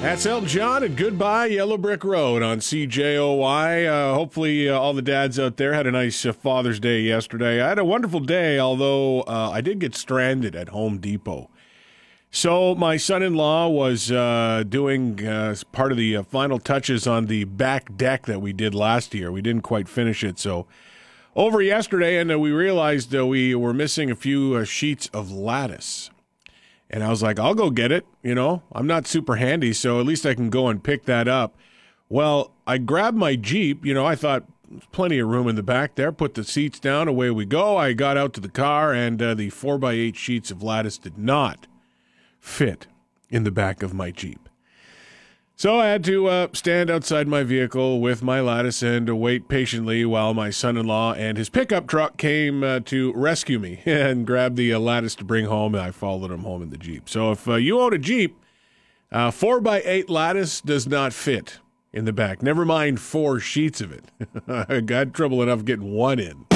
That's Elton John and Goodbye Yellow Brick Road on CJOY. Hopefully all the dads out there had a nice Father's Day yesterday. I had a wonderful day, although I did get stranded at Home Depot. So my son-in-law was doing part of the final touches on the back deck that we did last year. We didn't quite finish it, so over yesterday, and we realized we were missing a few sheets of lattice. And I was like, I'll go get it. You know, I'm not super handy, so at least I can go and pick that up. Well, I grabbed my Jeep. You know, I thought plenty of room in the back there. Put the seats down. Away we go. I got out to the car, and the 4x8 sheets of lattice did not fit in the back of my Jeep. So I had to stand outside my vehicle with my lattice and wait patiently while my son-in-law and his pickup truck came to rescue me and grab the lattice to bring home. And I followed him home in the Jeep. So if you own a Jeep, 4x8 lattice does not fit in the back. Never mind 4 sheets of it. I got trouble enough getting one in.